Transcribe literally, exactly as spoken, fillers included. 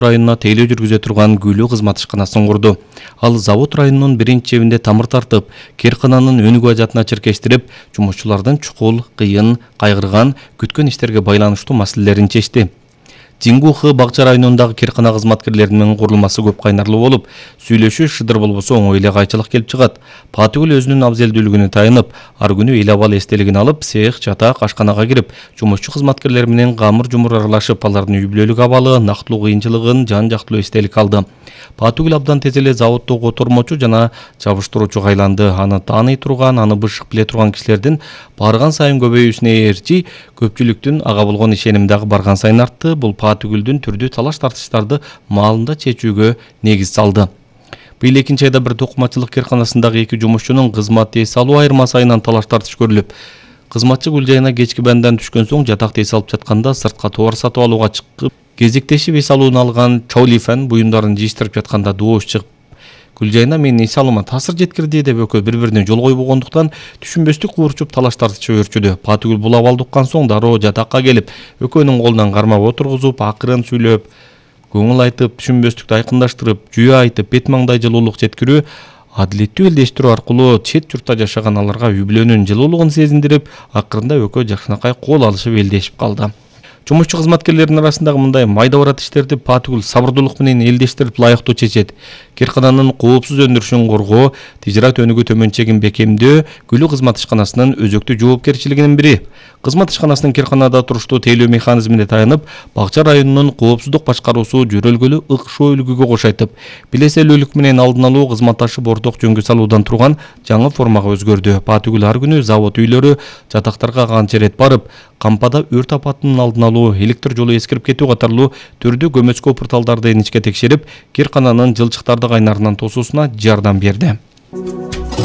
районуна тейлөө жүргүзө турган күйлүү кызмат ишканасын курду. Ал завод районунун биринчи чебинде тамыр тартып, керкананын өнүгүү ажатына чиркештирип, жумушчулардын чукул, кыйын, кайгырган, күткөн иштерге байланыштуу маселелерин чечти. Жингухы Багча районундагы керкана кызматкерлеринин курулмасы көп кайнарлуу болуп, сүйлөшүү шыдыр болбосо оңой эле кайчылык келип чыгат. Патыгүл өзүнүн абзелдүүлүгүнө таянып, ар күнү эл абал эстелигин алып, цех, чатак, ашканага кирип, жумушчу кызматкерлер менен камыр-жумур аралашып, алардын үй-бүлөлүк абалы, нактылуу кыйынчылыгын жан-жактылуу эстелик алды. Патыгүл абдан тез эле заводдогу котормочу жана жабыштыруучу кайланды. Аны тааный турган, аны бышык биле турган кишилердин барган сайын көбөйүүсүнө ээрчи, көпчүлүктүн ага болгон ишеними дагы барган сайын артты. Бул Патыгүлдүн түрдүү талаш тартыштарды маалында чечүүгө негиз салды. Быйыл экинчи айда бир токумачылык керканасындагы эки жумушчунун кызмат эс алуу айырмасы айынан талаш тартыш көрүлүп, кызматчы гүл жайына кечки бандан түшкөн соң жатакта эс алып жатканда сыртка товар сатып алууга чыгып, кезектешип эс алууну алган Чаулифан буюмдарын жыйыштырып жатканда доош чыгып, гүл жайына менин эс алуума таасир жеткирди деп экөө бири-бирине жол койбогондуктан түшүнбөстүк куурчуп талаш тартышы өрчүдү. Патыгүл бул абалды уккан соң дароо жатакка келип, экөөнүн колунан кармап отургузуп, акырын сүйлөп, көңүл айтып, түшүнбөстүктү айкындаштырып, жүйө айтып, бет маңдай жылуулук жеткирүү, адилеттүү элдештирүү аркылуу чет журтта жашаган аларга үй-бүлөнүн жылуулугун сезиндирип, акырында экөө жакшынакай кол алышып элдешип калды. Жумушчу кызматкерлердин арасындагы мындай майда барат иштерди Патыгүл сабырдуулук менен элдештирип лайыктуу чечет. Керкананын коопсуз өндүрүшүн коргоо, тижират өнүгүү төмөнчөгүн бекемдөө күйлүү кызмат ишканасынын өзөктүү жоопкерчилигинин бири. Кызмат ишканасынын керканада туруштуу тейлөө механизмине таянып, Багча районунун коопсуздук башкаруусу жөрөлгөлүү ыкшоо үлгүгө кош айтып, билеселүүлүк менен алдын алуу кызматташып орток жөнгө салуудан турган жаңы формага өзгөрдү. Патыгүл ар күнү завод үйлөрү, жатактарга канча ирет барып, кампада өрт апатынын алдын алуу, электр жолу эскирип кетүү катарлуу түрдүү көмөчкө порталдарды иничке текшерип, керкананын жылчыктарды кайнарынан тосуусуна жардам берди.